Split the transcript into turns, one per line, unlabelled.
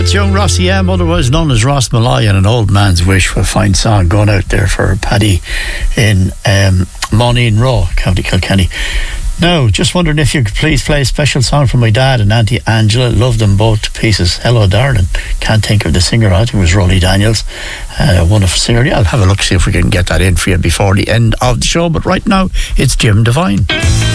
That's young Rossie M, otherwise known as Ross Malloy, and An Old Man's Wish for a fine song going out there for Paddy in Moneen Row, County Kilkenny. Now, just wondering if you could please play a special song for my dad and Auntie Angela. Love them both to pieces. Hello, darling. Can't think of the singer. I think it was Rolly Daniels. Wonderful singer. Yeah, I'll have a look, see if we can get that in for you before the end of the show. But right now, it's Jim Devine.